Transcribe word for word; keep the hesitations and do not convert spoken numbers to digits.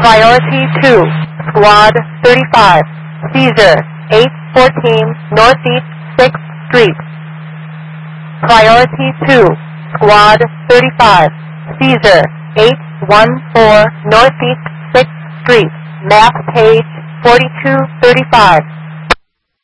Priority two, Squad thirty-five, Caesar, eight fourteen Northeast sixth Street. Priority two, Squad thirty-five, Caesar, eight one four Northeast sixth Street, map page forty-two thirty-five.